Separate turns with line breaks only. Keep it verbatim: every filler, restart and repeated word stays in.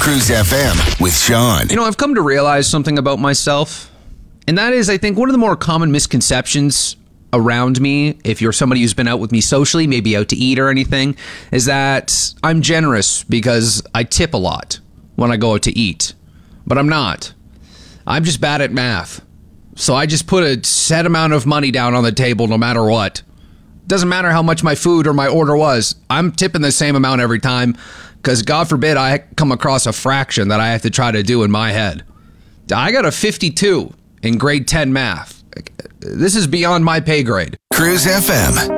Cruise F M with Sean.
You know, I've come to realize something about myself, and that is, I think, one of the more common misconceptions around me, if you're somebody who's been out with me socially, maybe out to eat or anything, is that I'm generous because I tip a lot when I go out to eat. But I'm not. I'm just bad at math. So I just put a set amount of money down on the table no matter what. Doesn't matter how much my food or my order was. I'm tipping the same amount every time because God forbid I come across a fraction that I have to try to do in my head. I got a fifty-two in grade ten math. This is beyond my pay grade.
Cruise F M.